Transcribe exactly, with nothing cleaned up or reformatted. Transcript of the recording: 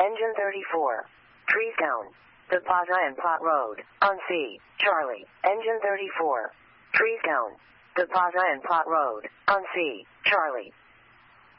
Engine thirty-four. Trees down. The Plaza and Plot Road. On C. Charlie. Engine thirty-four. Trees down. The Plaza and Plot Road. On C. Charlie.